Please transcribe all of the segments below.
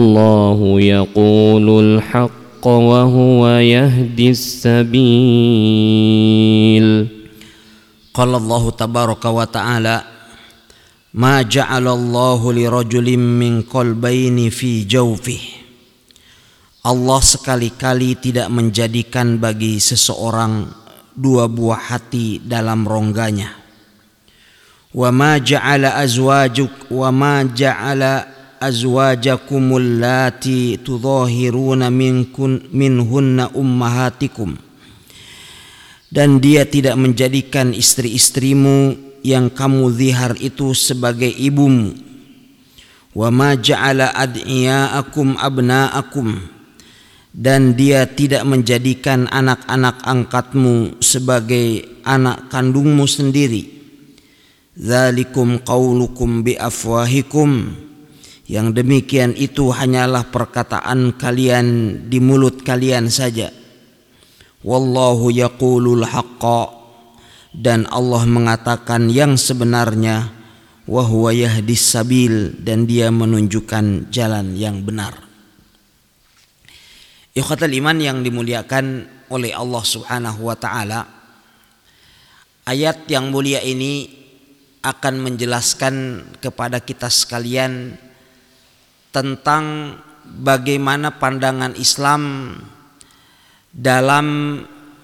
الله يقول الحق وهو يهدي السبيل. قال الله تبارك وتعالى ما جعل الله لرجل من قلبين في جوفه. Allah sekali-kali tidak menjadikan bagi seseorang dua buah hati dalam rongganya. Wa ma ja'ala azwajakumul lati tudhahiruna minhunna ummahatikum. Dan dia tidak menjadikan istri-istrimu yang kamu zihar itu sebagai ibumu. Wa ma ja'ala ad'iyaakum abna'akum. Dan dia tidak menjadikan anak-anak angkatmu sebagai anak kandungmu sendiri. Dzalikum qaulukum bi afwahikum. Yang demikian itu hanyalah perkataan kalian di mulut kalian saja. Wallahu yaqulul haqqa. Dan Allah mengatakan yang sebenarnya. Wa huwa yahdis sabil. Dan dia menunjukkan jalan yang benar. Ikhwatal iman yang dimuliakan oleh Allah Subhanahu wa taala. Ayat yang mulia ini akan menjelaskan kepada kita sekalian tentang bagaimana pandangan Islam dalam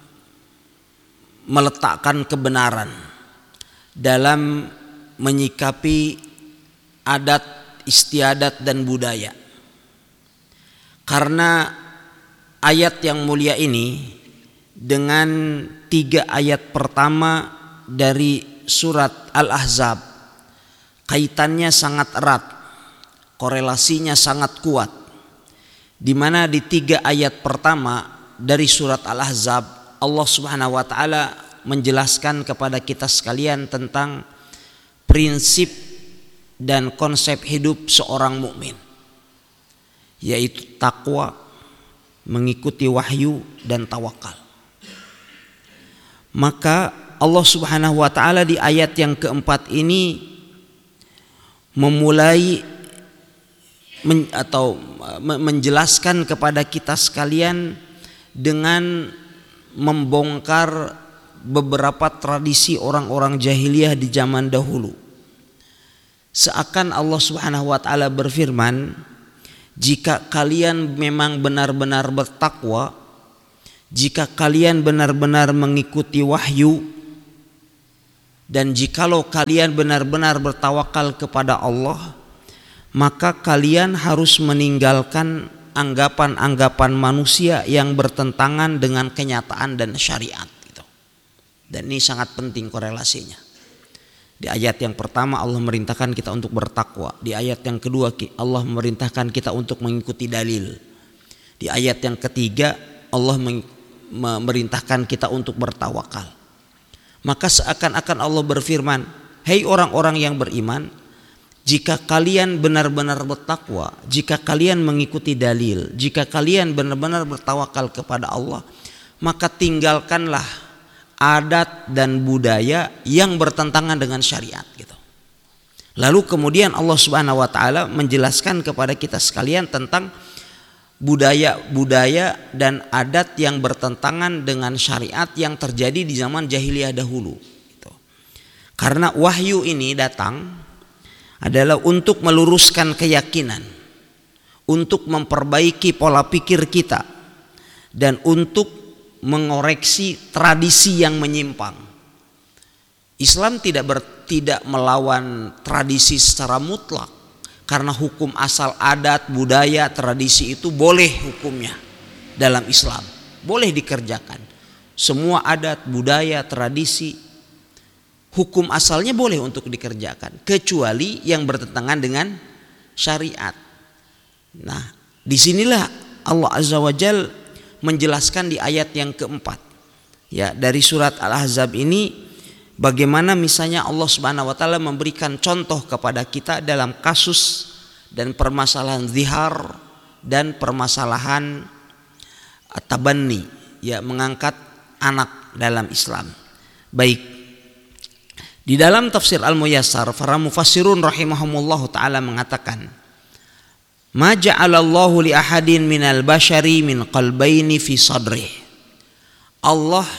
meletakkan kebenaran, dalam menyikapi adat istiadat dan budaya. Karena ayat yang mulia ini dengan 3 ayat pertama dari surat Al-Ahzab kaitannya sangat erat, korelasinya sangat kuat, di mana di 3 ayat pertama dari surat Al-Ahzab Allah Subhanahu wa taala menjelaskan kepada kita sekalian tentang prinsip dan konsep hidup seorang mukmin, yaitu takwa, mengikuti wahyu dan tawakal. Maka Allah Subhanahu wa taala di ayat yang keempat ini memulai menjelaskan kepada kita sekalian dengan membongkar beberapa tradisi orang-orang jahiliyah di zaman dahulu. Seakan Allah Subhanahu wa taala berfirman, jika kalian memang benar-benar bertakwa, jika kalian benar-benar mengikuti wahyu, dan jikalau kalian benar-benar bertawakal kepada Allah, maka kalian harus meninggalkan anggapan-anggapan manusia yang bertentangan dengan kenyataan dan syariat. Dan ini sangat penting korelasinya. Di ayat yang pertama Allah merintahkan kita untuk bertakwa. Di ayat yang kedua Allah memerintahkan kita untuk mengikuti dalil. Di ayat yang ketiga Allah memerintahkan kita untuk bertawakal. Maka seakan-akan Allah berfirman, hei orang-orang yang beriman, jika kalian benar-benar bertakwa, jika kalian mengikuti dalil, jika kalian benar-benar bertawakal kepada Allah, maka tinggalkanlah adat dan budaya yang bertentangan dengan syariat gitu. Lalu kemudian Allah Subhanahu wa taala menjelaskan kepada kita sekalian tentang budaya-budaya dan adat yang bertentangan dengan syariat yang terjadi di zaman jahiliyah dahulu gitu. Karena wahyu ini datang adalah untuk meluruskan keyakinan, untuk memperbaiki pola pikir kita, dan untuk mengoreksi tradisi yang menyimpang. Islam tidak melawan tradisi secara mutlak, karena hukum asal adat, budaya, tradisi itu boleh hukumnya dalam Islam, boleh dikerjakan. Semua adat, budaya, tradisi, hukum asalnya boleh untuk dikerjakan, kecuali yang bertentangan dengan syariat. Nah, disinilah Allah Azza wa Jalla menjelaskan di ayat yang keempat, ya, dari surat Al-Ahzab ini. Bagaimana misalnya Allah Subhanahu wa taala memberikan contoh kepada kita dalam kasus dan permasalahan zihar dan permasalahan tabanni, ya, mengangkat anak dalam Islam. Baik. Di dalam tafsir Al-Muyassar, para mufassirun rahimahumullah taala mengatakan, Ma ja'alallahu li ahadin minal bashari min qalbaini fi sadrih. Allah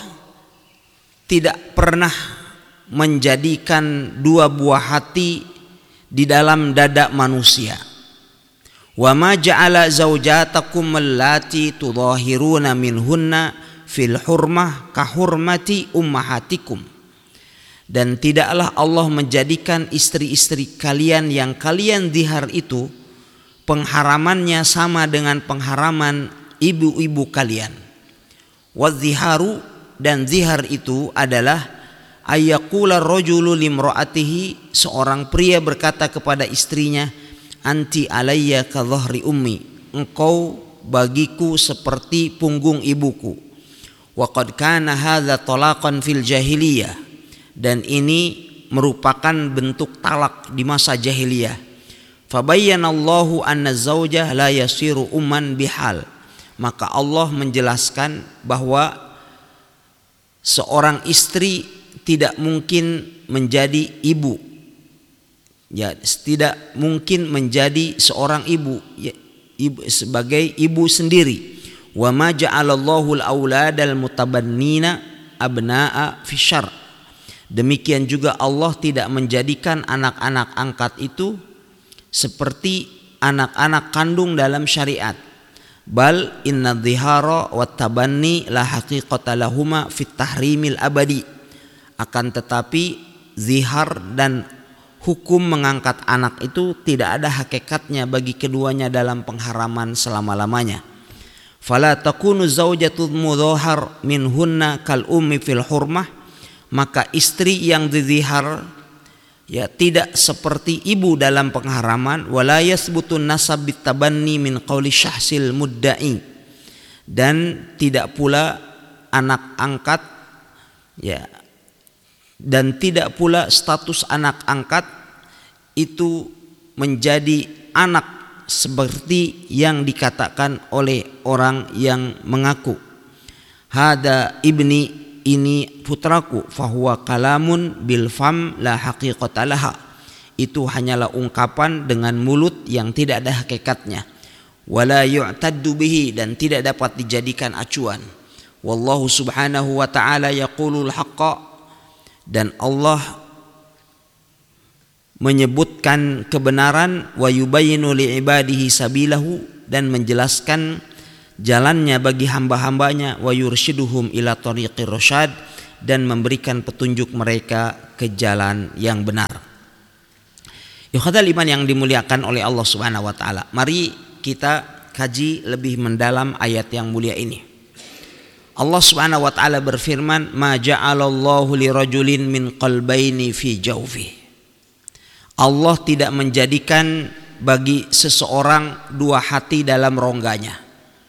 tidak pernah menjadikan dua buah hati di dalam dada manusia. Wa ma ja'ala zaujatakum allati tudahiruna minhunna fil hurmah ka hurmati ummahatikum. Dan tidaklah Allah menjadikan istri-istri kalian yang kalian zihar itu pengharamannya sama dengan pengharaman ibu-ibu kalian. Wa ziharu, dan zihar itu adalah ayyaqula rajulu limra'atihi, seorang pria berkata kepada istrinya, anti alayya ka dhahri ummi, engkau bagiku seperti punggung ibuku. Wa qad kana hadza talaqan fil jahiliyah, dan ini merupakan bentuk talak di masa jahiliyah. Fabayyanallahu anna zaujah la yasiru umman bihal, maka Allah menjelaskan bahwa seorang istri tidak mungkin menjadi ibu, ya, tidak mungkin menjadi seorang ibu, ya, sebagai ibu sendiri. Wa ma ja'alallahu al-auladal mutabannina abna'a fi syar'. Demikian juga Allah tidak menjadikan anak-anak angkat itu seperti anak-anak kandung dalam syariat. Bal inna dhihara wa tabanni la haqiqata lahuma fit tahrimil abadi. Akan tetapi zihar dan hukum mengangkat anak itu tidak ada hakikatnya bagi keduanya dalam pengharaman selama-lamanya. Fala takunu zaujatu mudhahar minhunna kal ummi fil hurmah, maka istri yang dizihar ya tidak seperti ibu dalam pengharaman. Wala yasbutun nasab bitabanni min qauli syahsil mudda'i, dan tidak pula anak angkat, ya, dan tidak pula status anak angkat itu menjadi anak seperti yang dikatakan oleh orang yang mengaku hada ibni, ini putraku, fahuwa kalamun bil fam la haqiqata laha, itu hanyalah ungkapan dengan mulut yang tidak ada hakikatnya. Wala yu'taddu bihi, dan tidak dapat dijadikan acuan. Wallahu subhanahu wa ta'ala yaqulul haqqa, dan Allah menyebutkan kebenaran, wa yubayyinu li'ibadihi sabilahu, dan menjelaskan jalannya bagi hamba-hambanya, wa yurshiduhum ila tariqir rasyad, dan memberikan petunjuk mereka ke jalan yang benar. Ikhwatal iman yang dimuliakan oleh Allah Subhanahu wa taala, mari kita kaji lebih mendalam ayat yang mulia ini. Allah Subhanahu wa taala berfirman, ma ja'alallahu lirajulin min qalbaini fi jawfi. Allah tidak menjadikan bagi seseorang dua hati dalam rongganya.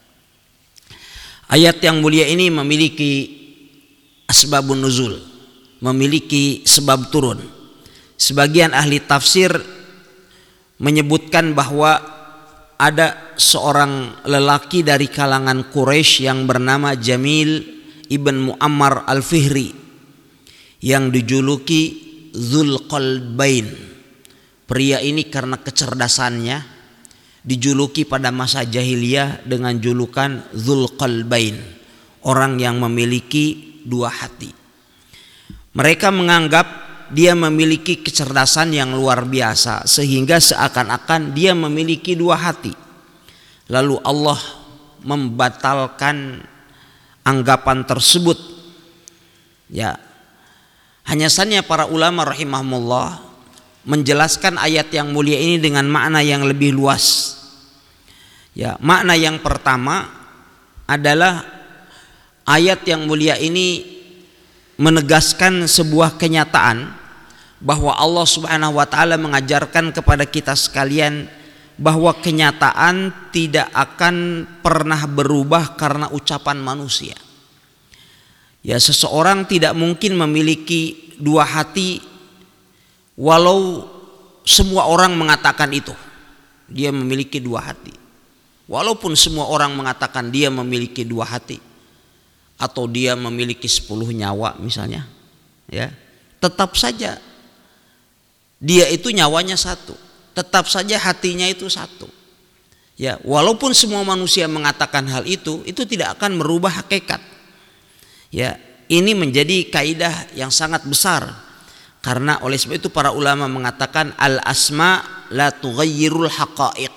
Ayat yang mulia ini memiliki asbabun nuzul, memiliki sebab turun. Sebagian ahli tafsir menyebutkan bahwa ada seorang lelaki dari kalangan Quraisy yang bernama Jamil ibn Muammar al-Fihri yang dijuluki Dzulqalbain. Pria ini karena kecerdasannya dijuluki pada masa jahiliyah dengan julukan Dzulqalbain, orang yang memiliki dua hati. Mereka menganggap dia memiliki kecerdasan yang luar biasa sehingga seakan-akan dia memiliki dua hati. Lalu Allah membatalkan anggapan tersebut. Ya, hanya saja para ulama rahimahumullah menjelaskan ayat yang mulia ini dengan makna yang lebih luas. Ya, makna yang pertama adalah ayat yang mulia ini menegaskan sebuah kenyataan bahwa Allah Subhanahu wa taala mengajarkan kepada kita sekalian bahwa kenyataan tidak akan pernah berubah karena ucapan manusia. Ya, seseorang tidak mungkin memiliki dua hati walau semua orang mengatakan itu. Dia memiliki dua hati. Walaupun semua orang mengatakan dia memiliki dua hati atau dia memiliki 10 nyawa misalnya, ya, tetap saja dia itu nyawanya satu, tetap saja hatinya itu satu. Ya, walaupun semua manusia mengatakan hal itu tidak akan merubah hakikat. Ya, ini menjadi kaidah yang sangat besar. Karena oleh sebab itu para ulama mengatakan al asma la tughayyirul haqaiq.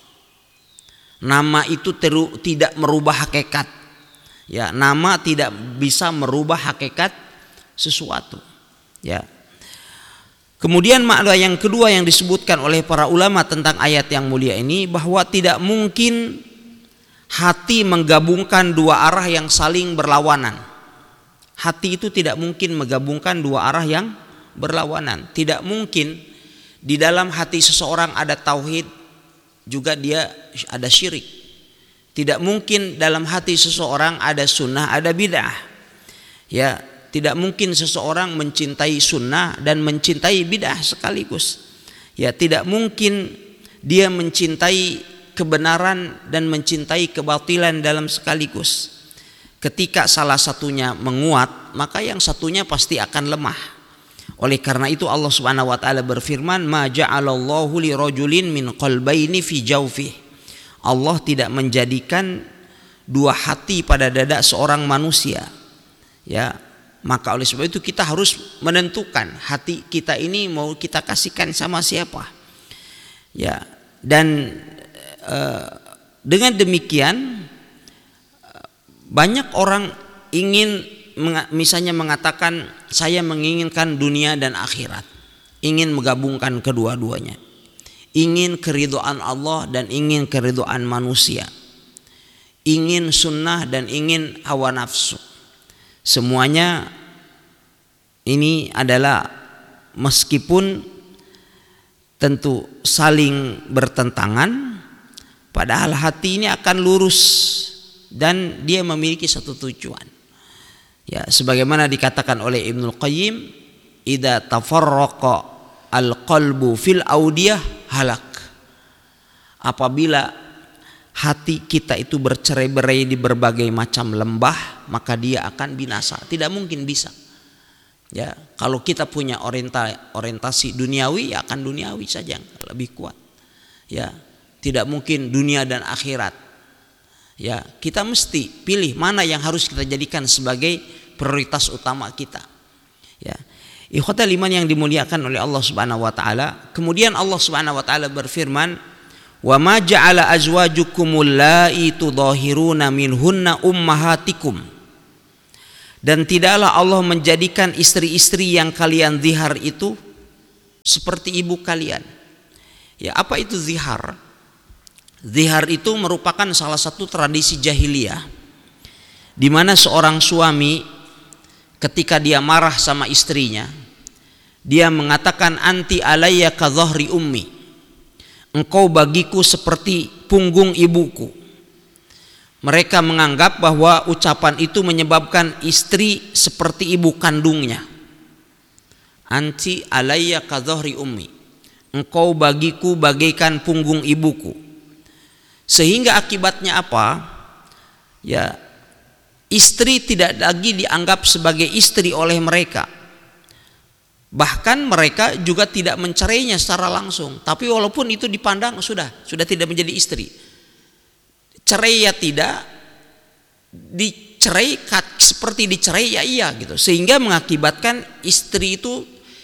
Nama itu tidak merubah hakikat. Ya, nama tidak bisa merubah hakikat sesuatu. Ya. Kemudian makna yang kedua yang disebutkan oleh para ulama tentang ayat yang mulia ini, bahwa tidak mungkin hati menggabungkan dua arah yang saling berlawanan. Hati itu tidak mungkin menggabungkan dua arah yang berlawanan. Tidak mungkin di dalam hati seseorang ada tauhid juga dia ada syirik. Tidak mungkin dalam hati seseorang ada sunnah ada bid'ah. Ya, tidak mungkin seseorang mencintai sunnah dan mencintai bid'ah sekaligus. Ya, tidak mungkin dia mencintai kebenaran dan mencintai kebatilan dalam sekaligus. Ketika salah satunya menguat, maka yang satunya pasti akan lemah. Oleh karena itu Allah Subhanahu wa taala berfirman, "Ma ja'alallahu li rajulin min qalbayni fi jawfihi." Allah tidak menjadikan dua hati pada dada seorang manusia. Ya, maka oleh sebab itu kita harus menentukan hati kita ini mau kita kasihkan sama siapa. Ya, dan dengan demikian banyak orang ingin misalnya mengatakan saya menginginkan dunia dan akhirat, ingin menggabungkan kedua-duanya, ingin keridhaan Allah dan ingin keridhaan manusia, ingin sunnah dan ingin hawa nafsu. Semuanya ini adalah meskipun tentu saling bertentangan, padahal hati ini akan lurus dan dia memiliki satu tujuan. Ya, sebagaimana dikatakan oleh Ibnul Qayyim, idza tafarraqa al-qalbu fil audiyah halak. Apabila hati kita itu bercerai-berai di berbagai macam lembah, maka dia akan binasa. Tidak mungkin bisa. Ya, kalau kita punya orientasi duniawi, ya akan duniawi saja yang lebih kuat. Ya, tidak mungkin dunia dan akhirat. Ya, kita mesti pilih mana yang harus kita jadikan sebagai prioritas utama kita. Ya. Ikhwatal iman yang dimuliakan oleh Allah Subhanahu wa taala. Kemudian Allah Subhanahu wa taala berfirman, "Wa ma ja'ala azwajukumul la'i tudahiruna minhunna ummahatikum." Dan tidaklah Allah menjadikan istri-istri yang kalian zihar itu seperti ibu kalian. Ya, apa itu zihar? Zihar itu merupakan salah satu tradisi jahiliyah, di mana seorang suami ketika dia marah sama istrinya, dia mengatakan anti alayya ka dhahri ummi. Engkau bagiku seperti punggung ibuku. Mereka menganggap bahwa ucapan itu menyebabkan istri seperti ibu kandungnya. Anti alayya ka dhahri ummi. Engkau bagiku bagaikan punggung ibuku. Sehingga akibatnya apa? Ya, istri tidak lagi dianggap sebagai istri oleh mereka. Bahkan mereka juga tidak mencerainya secara langsung. Tapi walaupun itu dipandang sudah tidak menjadi istri. Cerai ya tidak, dicerai seperti dicerai ya iya gitu. Sehingga mengakibatkan istri itu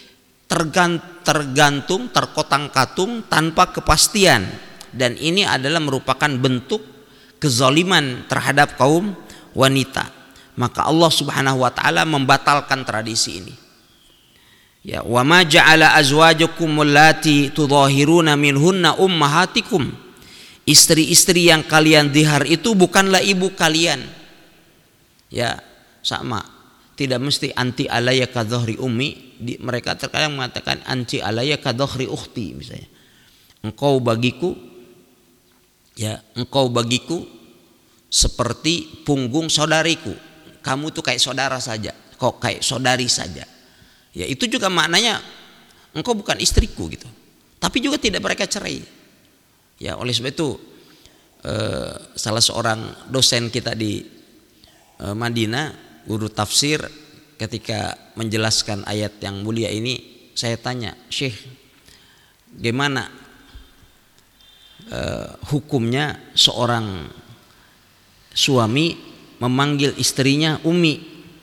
tergantung, terkotang-katung tanpa kepastian. Dan ini adalah merupakan bentuk kezaliman terhadap kaum wanita. Maka Allah Subhanahu wa taala membatalkan tradisi ini. Ya, wa ma ja'ala azwajakumul lati tudahiruna minhunna ummahatikum. Istri-istri yang kalian zihar itu bukanlah ibu kalian. Ya, sama. Tidak mesti anti alayya ka dhahri ummi. Mereka terkadang mengatakan anti alayya ka dhahri ukhti misalnya. Engkau bagiku seperti punggung saudariku. Kamu tuh kayak saudara saja, kok kayak saudari saja. Ya, itu juga maknanya engkau bukan istriku gitu. Tapi juga tidak mereka cerai. Ya, oleh sebab itu salah seorang dosen kita di Madinah, guru tafsir, ketika menjelaskan ayat yang mulia ini, saya tanya, "Syekh, gimana hukumnya seorang suami memanggil istrinya Umi.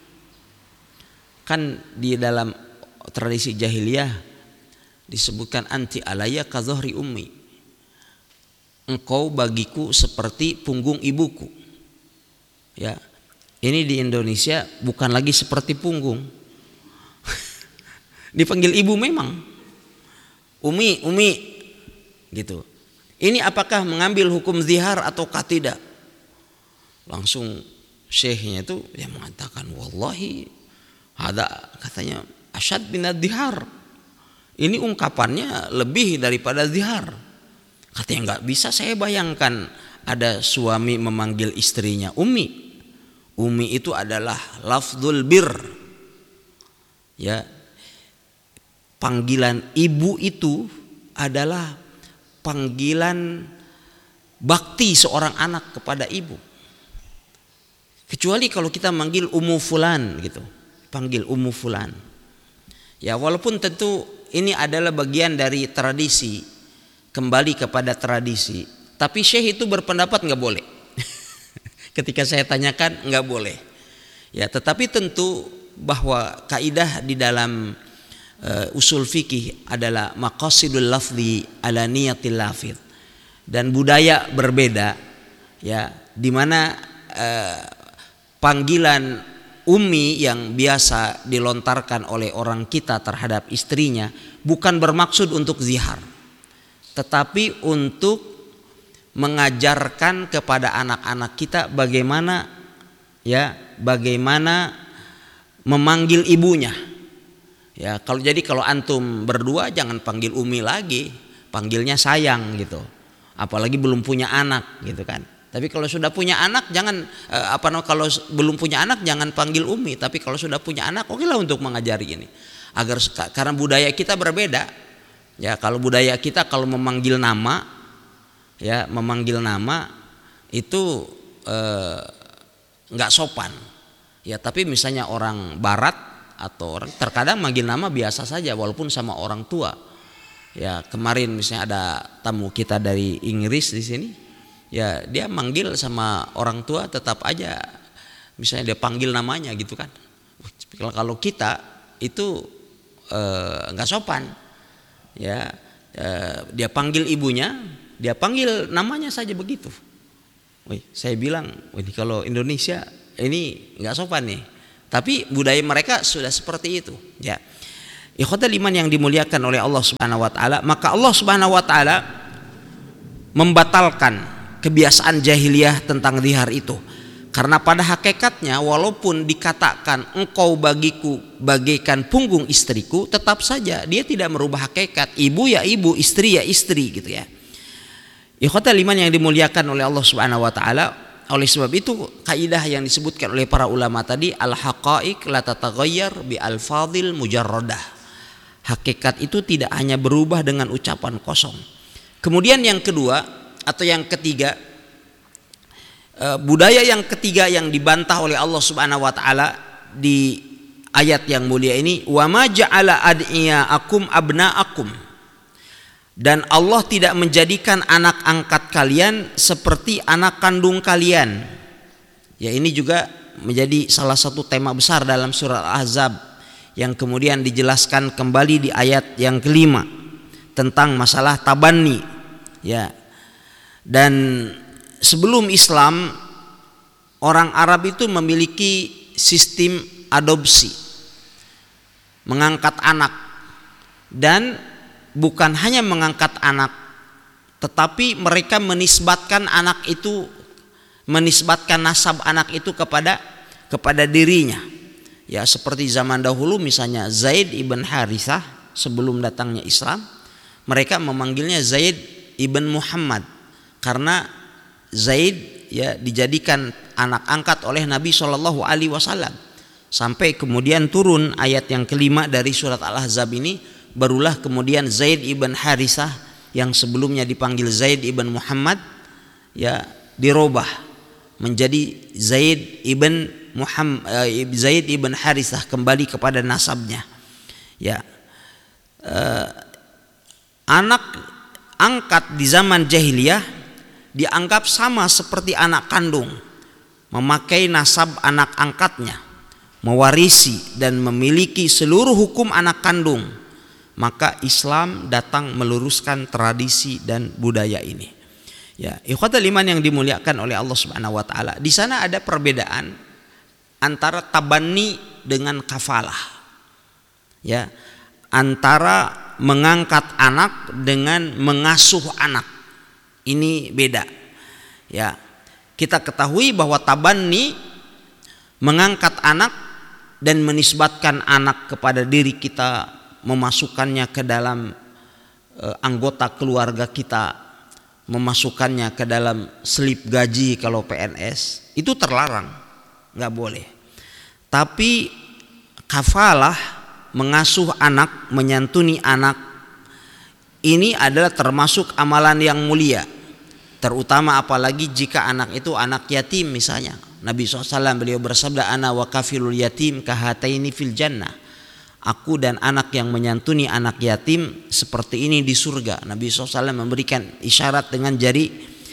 Kan di dalam tradisi jahiliyah disebutkan anti alayya ka dhuhri ummi. Engkau bagiku seperti punggung ibuku. Ya. Ini di Indonesia bukan lagi seperti punggung. Dipanggil ibu memang. Umi, Umi gitu. Ini apakah mengambil hukum zihar ataukah tidak? Langsung syekhnya itu yang mengatakan wallahi ada, katanya asyad binad zihar. Ini ungkapannya lebih daripada zihar. Katanya nggak bisa saya bayangkan ada suami memanggil istrinya Umi. Umi itu adalah lafdzul bir. Ya. Panggilan ibu itu adalah panggilan bakti seorang anak kepada ibu. Kecuali kalau kita manggil Ummu Fulan gitu, panggil Ummu Fulan. Ya walaupun tentu ini adalah bagian dari tradisi, kembali kepada tradisi. Tapi Syekh itu berpendapat nggak boleh. Ketika saya tanyakan nggak boleh. Ya tetapi tentu bahwa kaidah di dalam usul fikih adalah maqasidul lafzi ala niyatil lafidh, dan budaya berbeda ya, di mana panggilan Umi yang biasa dilontarkan oleh orang kita terhadap istrinya bukan bermaksud untuk zihar, tetapi untuk mengajarkan kepada anak-anak kita bagaimana memanggil ibunya. Ya, kalau antum berdua jangan panggil Umi lagi, panggilnya sayang gitu. Apalagi belum punya anak gitu kan. Tapi kalau sudah punya anak jangan kalau belum punya anak jangan panggil Umi, tapi kalau sudah punya anak okelah untuk mengajari ini. Karena budaya kita berbeda. Ya, kalau budaya kita kalau memanggil nama itu enggak sopan. Ya, tapi misalnya orang barat atau orang terkadang manggil nama biasa saja walaupun sama orang tua. Ya, kemarin misalnya ada tamu kita dari Inggris di sini. Ya, dia manggil sama orang tua tetap aja misalnya dia panggil namanya gitu kan. Kalau kita itu enggak sopan. Ya, dia panggil ibunya, dia panggil namanya saja begitu. Saya bilang, ini kalau Indonesia ini enggak sopan nih. Tapi budaya mereka sudah seperti itu. Ya. Ikhwatal iman yang dimuliakan oleh Allah Subhanahu wa taala, maka Allah Subhanahu wa taala membatalkan kebiasaan jahiliyah tentang zihar itu. Karena pada hakikatnya walaupun dikatakan engkau bagiku bagaikan punggung istriku, tetap saja dia tidak merubah hakikat. Ibu ya ibu, istri ya istri gitu ya. Ikhwatal iman yang dimuliakan oleh Allah Subhanahu wa taala, oleh sebab itu kaidah yang disebutkan oleh para ulama tadi, al-haqaiq la tataghayyar bi al-fadhil mujarradah. Hakikat itu tidak hanya berubah dengan ucapan kosong. Kemudian yang kedua atau yang ketiga, budaya yang ketiga yang dibantah oleh Allah Subhanahu wa taala di ayat yang mulia ini, wa ma ja'ala ad'iyaakum abnaakum. Dan Allah tidak menjadikan anak angkat kalian seperti anak kandung kalian. Ya, ini juga menjadi salah satu tema besar dalam surah Al-Ahzab yang kemudian dijelaskan kembali di ayat yang kelima tentang masalah tabanni. Ya. Dan sebelum Islam, orang Arab itu memiliki sistem adopsi, mengangkat anak, dan bukan hanya mengangkat anak, tetapi mereka menisbatkan nasab anak itu kepada dirinya. Ya, seperti zaman dahulu misalnya Zaid ibn Harithah sebelum datangnya Islam, mereka memanggilnya Zaid ibn Muhammad karena Zaid ya dijadikan anak angkat oleh Nabi Shallallahu Alaihi Wasallam. Sampai kemudian turun ayat yang kelima dari surat Al-Ahzab ini, barulah kemudian Zaid ibn Harithah yang sebelumnya dipanggil Zaid ibn Muhammad ya dirubah menjadi Zaid ibn Harithah, kembali kepada nasabnya. Ya, anak angkat di zaman jahiliyah dianggap sama seperti anak kandung, memakai nasab anak angkatnya, mewarisi dan memiliki seluruh hukum anak kandung. Maka Islam datang meluruskan tradisi dan budaya ini. Ya, ikhwatul iman yang dimuliakan oleh Allah Subhanahu wa taala. Di sana ada perbedaan antara tabanni dengan kafalah. Ya, antara mengangkat anak dengan mengasuh anak. Ini beda. Ya. Kita ketahui bahwa tabanni mengangkat anak dan menisbatkan anak kepada diri kita, memasukkannya ke dalam anggota keluarga kita, memasukkannya ke dalam slip gaji kalau PNS, itu terlarang, nggak boleh. Tapi kafalah, mengasuh anak, menyantuni anak, ini adalah termasuk amalan yang mulia, terutama apalagi jika anak itu anak yatim misalnya. Nabi SAW beliau bersabda, ana wa kafilul yatim kahataini fil jannah. Aku dan anak yang menyantuni anak yatim seperti ini di surga. Nabi SAW memberikan isyarat dengan jari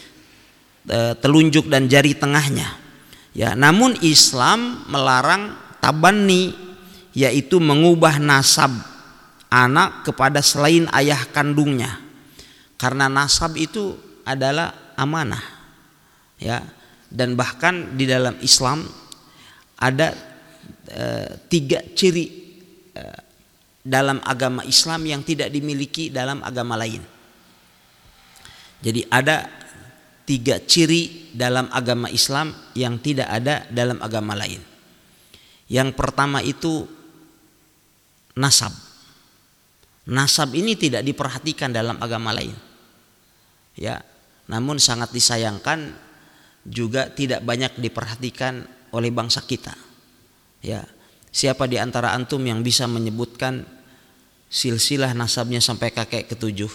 telunjuk dan jari tengahnya. Ya, namun Islam melarang tabanni, yaitu mengubah nasab anak kepada selain ayah kandungnya. Karena nasab itu adalah amanah. Ya, dan bahkan di dalam Islam ada 3 ciri dalam agama Islam yang tidak dimiliki dalam agama lain. Jadi ada 3 ciri dalam agama Islam yang tidak ada dalam agama lain. Yang pertama itu nasab. Nasab ini tidak diperhatikan dalam agama lain. Ya, namun sangat disayangkan juga tidak banyak diperhatikan oleh bangsa kita. Ya, siapa di antara antum yang bisa menyebutkan silsilah nasabnya sampai kakek ke-7?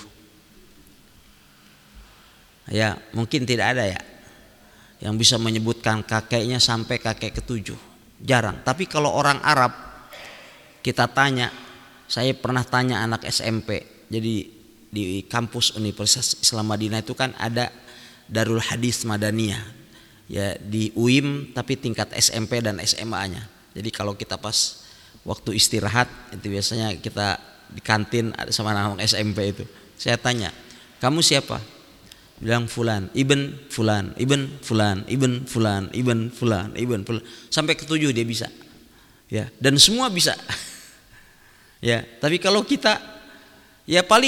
Ya, mungkin tidak ada ya yang bisa menyebutkan kakeknya sampai kakek ke-7. Jarang. Tapi kalau orang Arab kita tanya, saya pernah tanya anak SMP. Jadi di kampus Universitas Islam Madinah itu kan ada Darul Hadis Madaniyah. Ya, di UIM tapi tingkat SMP dan SMA-nya. Jadi kalau kita pas waktu istirahat itu biasanya kita di kantin ada sama anak SMP itu. Saya tanya, "Kamu siapa?" Bilang fulan, ibn fulan, ibn fulan, ibn fulan, ibn fulan, ibn fulan. Sampai ke-7 dia bisa. Ya, dan semua bisa. Ya, tapi kalau kita ya paling